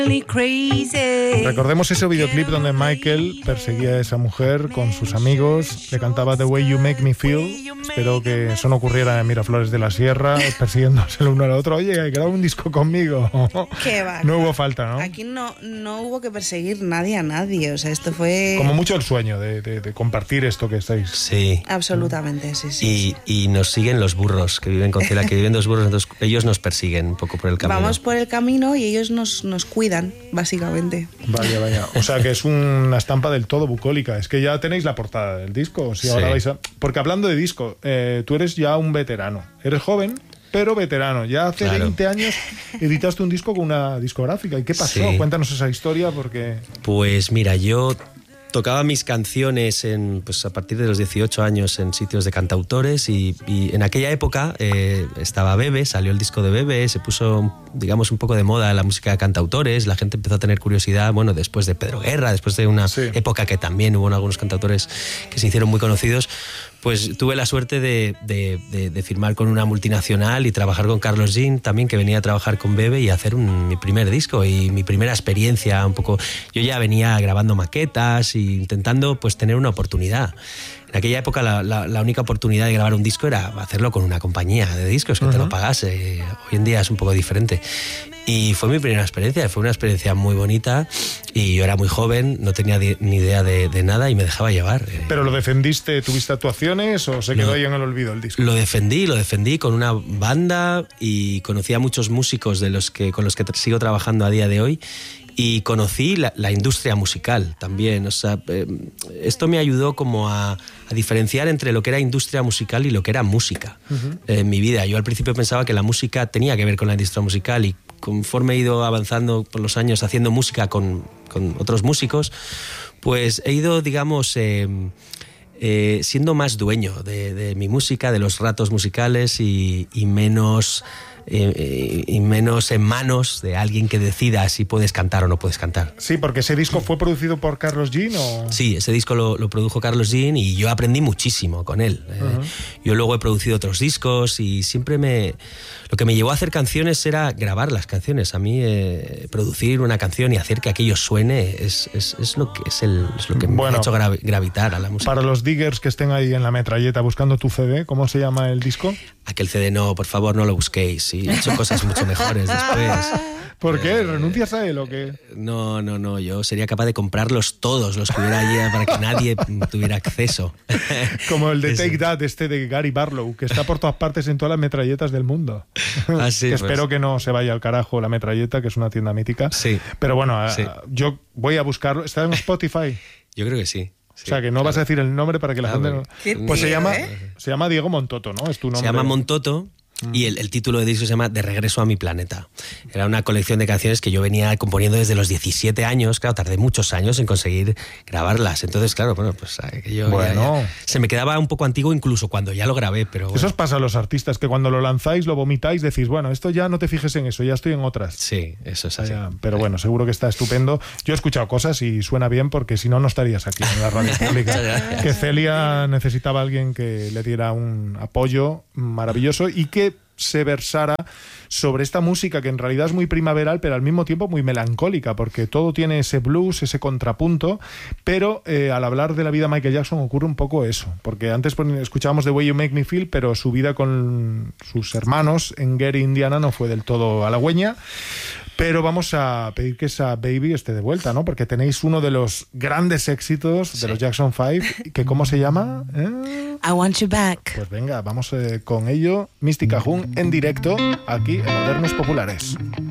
Recordemos ese videoclip donde Michael perseguía a esa mujer con sus amigos, le cantaba The Way You Make Me Feel. Espero que eso no ocurriera en Miraflores de la Sierra, persiguiéndose el uno al otro. Oye, graba un disco conmigo. Qué va. No hubo falta, ¿no? Aquí no hubo que perseguir nadie a nadie. O sea, esto fue... Como mucho el sueño de compartir esto que estáis. Sí. Absolutamente, sí. Y nos siguen los burros que viven con Celia, que viven dos burros, entonces ellos nos persiguen un poco por el camino. Vamos por el camino y ellos nos cuidan, básicamente. Vaya. O sea que es una estampa del todo bucólica. Es que ya tenéis la portada del disco. O sea, ahora vais a... Porque hablando de disco, tú eres ya un veterano. Eres joven, pero veterano. Ya hace 20 años editaste un disco con una discográfica. ¿Y qué pasó? Sí. Cuéntanos esa historia porque... Pues mira, yo tocaba mis canciones a partir de los 18 años en sitios de cantautores y en aquella época estaba Bebe, salió el disco de Bebe, se puso, digamos, un poco de moda la música de cantautores, la gente empezó a tener curiosidad, bueno, después de Pedro Guerra, después de una época que también hubo algunos cantautores que se hicieron muy conocidos. Pues tuve la suerte de firmar con una multinacional y trabajar con Carlos Jean también, que venía a trabajar con Bebe y hacer mi primer disco y mi primera experiencia un poco. Yo ya venía grabando maquetas e intentando pues tener una oportunidad. En aquella época la única oportunidad de grabar un disco era hacerlo con una compañía de discos que te lo pagase. Hoy en día es un poco diferente. Y fue mi primera experiencia, fue una experiencia muy bonita y yo era muy joven, no tenía ni idea de nada y me dejaba llevar. ¿Pero lo defendiste, tuviste actuaciones o se quedó ahí en el olvido el disco? Lo defendí con una banda y conocí a muchos músicos con los que sigo trabajando a día de hoy. Y conocí la industria musical también. O sea, esto me ayudó como a diferenciar entre lo que era industria musical y lo que era música en mi vida. Yo al principio pensaba que la música tenía que ver con la industria musical y conforme he ido avanzando por los años haciendo música con otros músicos, pues he ido, digamos, siendo más dueño de mi música, de los ratos musicales y menos en manos de alguien que decida si puedes cantar o no puedes cantar. Sí, porque ese disco fue producido por Carlos Jean ¿o? Sí, ese disco lo produjo Carlos Jean y yo aprendí muchísimo con él. Yo luego he producido otros discos y siempre lo que me llevó a hacer canciones era grabar las canciones. A mí producir una canción y hacer que aquello suene es lo que me ha hecho gravitar a la música. Para los diggers que estén ahí en la metralleta buscando tu CD, ¿cómo se llama el disco? Aquel CD no, por favor, no lo busquéis. Sí, he hecho cosas mucho mejores después. ¿Por qué? ¿Renuncias a él o qué? No, yo sería capaz de comprarlos todos los que hubiera allí para que nadie tuviera acceso. Como el de Take That, de Gary Barlow, que está por todas partes en todas las metralletas del mundo. Así que espero que no se vaya al carajo la metralleta, que es una tienda mítica. Sí. Pero bueno, yo voy a buscarlo. ¿Está en Spotify? Yo creo que sí. O sea, que no vas a decir el nombre para que la gente no... Pues se llama Diego Montoto, ¿no? Es tu nombre. Se llama Montoto. Y el título de disco se llama De regreso a mi planeta. Era una colección de canciones que yo venía componiendo desde los 17 años. Claro, tardé muchos años en conseguir grabarlas. Entonces, claro, pues ya se me quedaba un poco antiguo incluso cuando ya lo grabé. Pero bueno. Eso os pasa a los artistas, que cuando lo lanzáis, lo vomitáis, decís, bueno, esto ya no te fijes en eso, ya estoy en otras. Sí, eso es así. Pero bueno, seguro que está estupendo. Yo he escuchado cosas y suena bien porque si no, no estarías aquí en la radio pública. Que Celia necesitaba a alguien que le diera un apoyo maravilloso y que se versara sobre esta música que en realidad es muy primaveral, pero al mismo tiempo muy melancólica, porque todo tiene ese blues, ese contrapunto, pero al hablar de la vida de Michael Jackson ocurre un poco eso, porque antes escuchábamos The Way You Make Me Feel, pero su vida con sus hermanos en Gary, Indiana, no fue del todo halagüeña. Pero vamos a pedir que esa Baby esté de vuelta, ¿no? Porque tenéis uno de los grandes éxitos de los Jackson 5, que ¿cómo se llama? I Want You Back. Pues venga, vamos con ello. Mystic Cajun en directo, aquí en Modernos Populares.